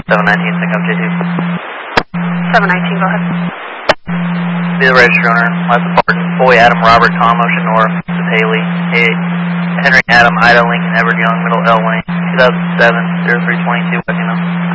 719, sync up J2. 719, go ahead. Be the registered owner, last apartment, Boy Adam Robert Tom Ocean North, with Haley, Henry Adam Ida Lincoln Edward Young, Middle L Lane, 2007, 0322, West